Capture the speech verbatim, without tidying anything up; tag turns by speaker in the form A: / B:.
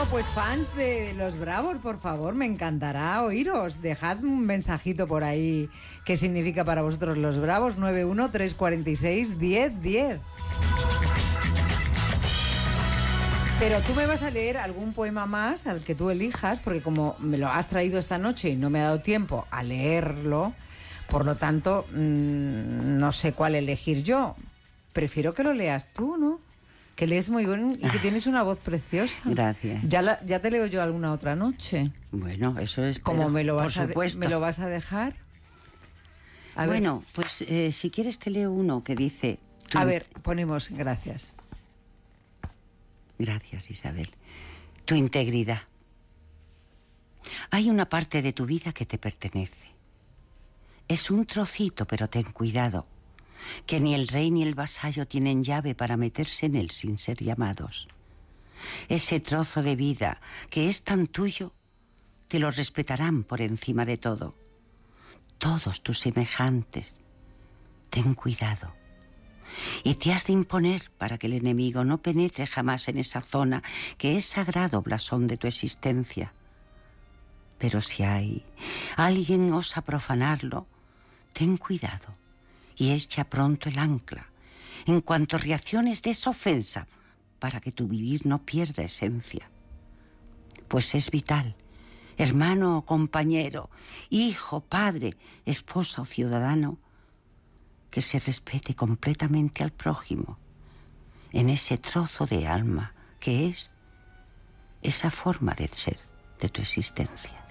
A: Bueno, pues fans de Los Bravos, por favor, me encantará oíros. Dejad un mensajito por ahí. ¿Qué significa para vosotros Los Bravos? nueve uno tres cuatro seis, diez diez. Pero tú me vas a leer algún poema más al que tú elijas, porque como me lo has traído esta noche y no me ha dado tiempo a leerlo, por lo tanto, mmm, no sé cuál elegir yo. Prefiero que lo leas tú, ¿no? Que lees muy bien y que tienes una voz preciosa.
B: Gracias.
A: Ya, la, ya te leo yo alguna otra noche.
B: Bueno, eso es.
A: ¿Cómo me lo vas
B: por
A: a
B: supuesto.
A: ¿Me lo vas a dejar? A
B: bueno,
A: ver.
B: pues eh, si quieres te leo uno que dice... Tú...
A: A ver, ponemos gracias.
B: Gracias, Isabel. Tu integridad. Hay una parte de tu vida que te pertenece. Es un trocito, pero ten cuidado, que ni el rey ni el vasallo tienen llave para meterse en él sin ser llamados. Ese trozo de vida que es tan tuyo, te lo respetarán por encima de todo. Todos tus semejantes. Ten cuidado. Y te has de imponer para que el enemigo no penetre jamás en esa zona que es sagrado blasón de tu existencia. Pero si hay alguien osa profanarlo, ten cuidado y echa pronto el ancla en cuanto reacciones de esa ofensa para que tu vivir no pierda esencia. Pues es vital, hermano o compañero, hijo, padre, esposa o ciudadano, que se respete completamente al prójimo en ese trozo de alma que es esa forma de ser de tu existencia.